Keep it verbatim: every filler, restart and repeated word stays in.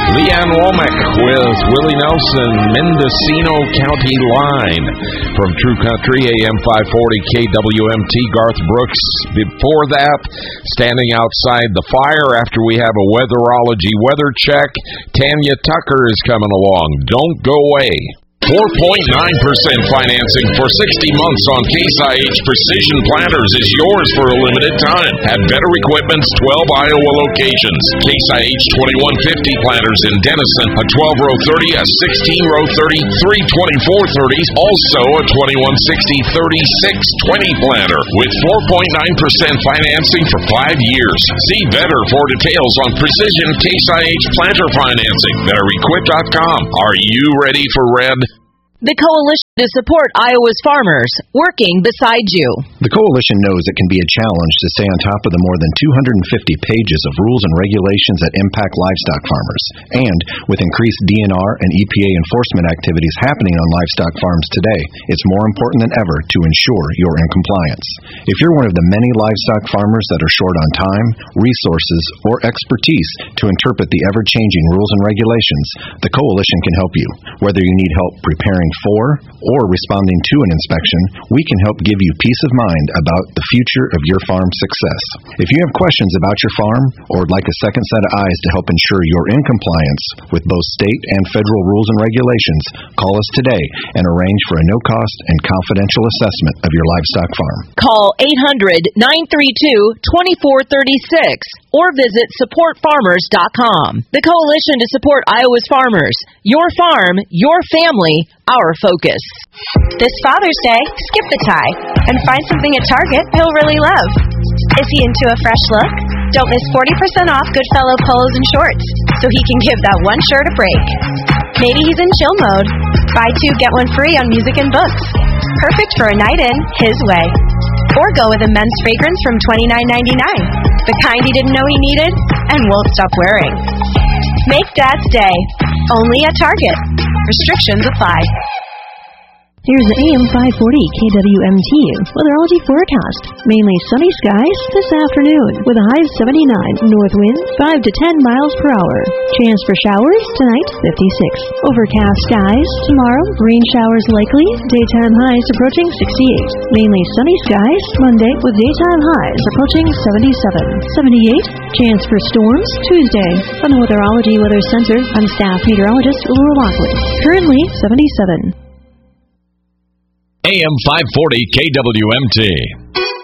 Leanne Womack with Willie Nelson, Mendocino County Line. From True Country, A M five forty K W M T, Garth Brooks. Before that, standing outside the fire after we have a weatherology weather check, Tanya Tucker is coming along. Don't go away. four point nine percent financing for sixty months on Case I H Precision Planters is yours for a limited time. At Better Equipment's twelve Iowa locations. Case I H twenty-one fifty planters in Denison, a twelve row thirty, a sixteen row thirty, three twenty-four thirties, also a twenty-one sixty thirty-six twenty planter with four point nine percent financing for five years. See Better for details on Precision Case I H planter financing. better equip dot com. Are you ready for red? The Coalition to Support Iowa's Farmers, working beside you. The Coalition knows it can be a challenge to stay on top of the more than two hundred fifty pages of rules and regulations that impact livestock farmers. And with increased D N R and E P A enforcement activities happening on livestock farms today, it's more important than ever to ensure you're in compliance. If you're one of the many livestock farmers that are short on time, resources, or expertise to interpret the ever-changing rules and regulations, the Coalition can help you. Whether you need help preparing for or responding to an inspection, we can help give you peace of mind about the future of your farm's success. If you have questions about your farm or would like a second set of eyes to help ensure you're in compliance with both state and federal rules and regulations, call us today and arrange for a no-cost and confidential assessment of your livestock farm. Call eight hundred, nine three two, two four three six or visit support farmers dot com. The Coalition to Support Iowa's Farmers. Your farm, your family, our focus. This Father's Day, skip the tie and find something at Target he'll really love. Is he into a fresh look? Don't miss forty percent off Goodfellow polos and shorts so he can give that one shirt a break. Maybe he's in chill mode. Buy two, get one free on music and books. Perfect for a night in, his way. Or go with a men's fragrance from twenty-nine ninety-nine, the kind he didn't know he needed and won't stop wearing. Make Dad's Day, only at Target. Restrictions apply. Here's the A M five forty K W M T weatherology forecast. Mainly sunny skies this afternoon with a high of seventy-nine. North winds five to ten miles per hour. Chance for showers tonight, fifty-six. Overcast skies tomorrow. Rain showers likely. Daytime highs approaching sixty-eight. Mainly sunny skies Monday with daytime highs approaching seventy-seven. seventy-eight. Chance for storms Tuesday. On the Weatherology Weather Center, I'm staff meteorologist Laura Lockwood. Currently seventy-seven. A M five forty K W M T.